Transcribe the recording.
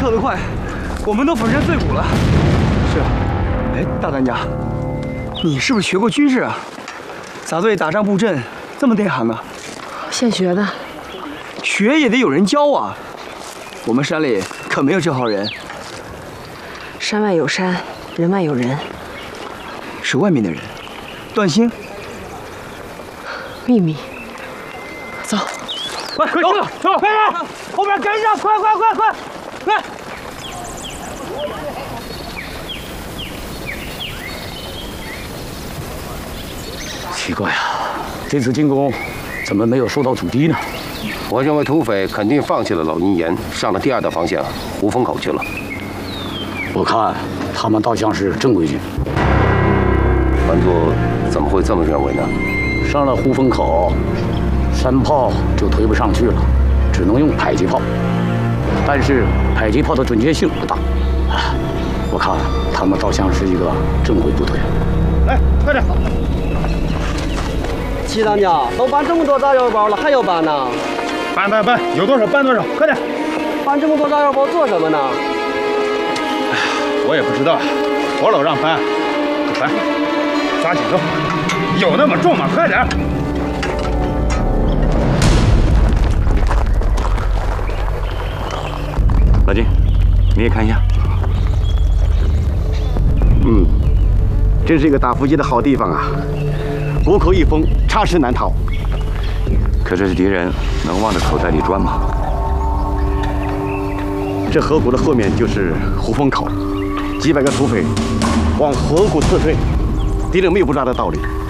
走得快，我们都粉身碎骨了。是啊，哎，大当家，你是不是学过军事啊？咋对打仗布阵这么内行呢？ 现学的。 学也得有人教啊。我们山里可没有这号人。 山外有山，人外有人。 是外面的人。段兴。 秘密。走。 快走走，快点！后边跟上，快！ 奇怪啊，这次进攻怎么没有受到阻击呢？ 我认为土匪肯定放弃了老鹰岩，上了第二道防线胡风口去了。 我看他们倒像是正规军。 班座怎么会这么认为呢？ 上了胡风口，山炮就推不上去了。 只能用迫击炮，但是迫击炮的准确性不大。我看他们倒像是一个正规部队。 来，快点！ 齐当家，都搬这么多炸药包了，还要搬呢？ 搬，有多少搬多少，快点！ 搬这么多炸药包做什么呢？ 我也不知道，我老让搬，不搬，抓紧走，有那么重吗？快点！ 老金，你也看一下。 真是一个打伏击的好地方啊！虎口一封，插翅难逃。 可这敌人能往这口袋里钻吗？ 这河谷的后面就是胡风口，几百个土匪往河谷刺退，敌人没有不抓的道理。